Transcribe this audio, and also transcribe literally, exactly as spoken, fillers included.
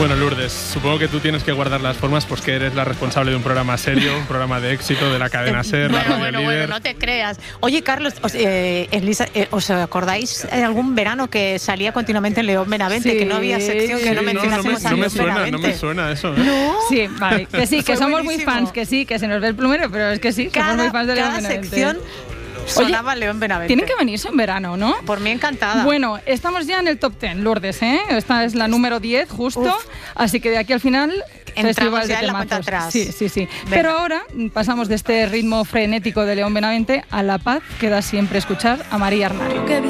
Bueno, Lourdes, supongo que tú tienes que guardar las formas, pues que eres la responsable de un programa serio, un programa de éxito de la cadena SER, bueno, la radio bueno, líder. bueno, no te creas. Oye, Carlos, os, eh, Elisa, eh, ¿os acordáis de algún verano que salía continuamente en León Benavente, Sí, que no había sección que sí, no no, no, mencionásemos me, a no me León suena, Benavente? no me suena eso, ¿eh? ¿No? Sí, vale, que sí, que Fue somos buenísimo. muy fans, que sí, que se nos ve el plumero, pero es que sí, somos Cada, muy fans de León cada Benavente. sección sonaba León Benavente. Tienen que venirse en verano, ¿no? Por mí encantada. Bueno, estamos ya en el top diez, Lourdes, ¿eh? Esta es la número diez, justo. Uf. Así que de aquí al final, Entramos festival ya de en la cuenta temazos. atrás. Sí, sí, sí. Venga. Pero ahora pasamos de este ritmo frenético de León Benavente a la paz que da siempre escuchar a María Arnal.